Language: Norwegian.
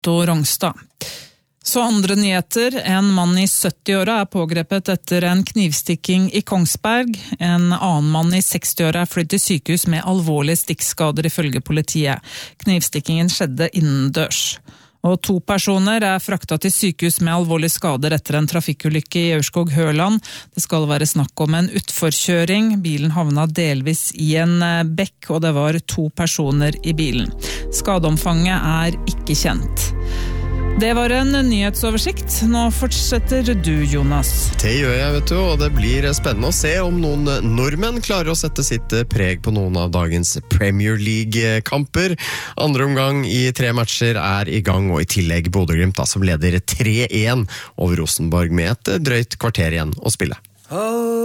Otto Rongstad. Så andre nyheter, en mann i 70-åra pågrepet etter en knivstikking i Kongsberg. En annen mann i 60-åra flyttet til sykehus med alvorlige stikkskader ifølge politiet. Knivstikkingen skjedde innendørs. Og 2 personer fraktet til sykehus med alvorlige skader etter en trafikkulykke i Aurskog-Høland. Det skal være snakk om en utforkjøring. Bilen havna delvis i en bekk, og det var 2 personer i bilen. Skadeomfanget ikke kjent. Det var en nyhetsoversikt. Nå fortsetter du, Jonas. Det gjør jeg, vet du, og det blir spennende å se om noen nordmenn klarer å sette sitt preg på noen av dagens Premier League-kamper. Andre omgang i 3 matcher i gang, og i tillegg Bodø/Glimt som leder 3-1 over Rosenborg med et drøyt kvarter igjen å spille.